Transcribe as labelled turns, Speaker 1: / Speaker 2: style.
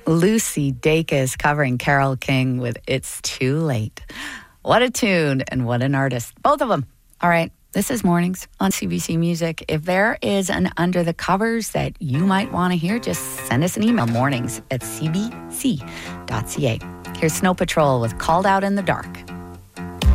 Speaker 1: Lucy Dacus covering Carole King with It's Too Late. What a tune and what an artist. Both of them. All right, this is Mornings on CBC Music. If there is an Under the Covers that you might want to hear, just send us an email, mornings@cbc.ca. Here's Snow Patrol with Called Out in the Dark.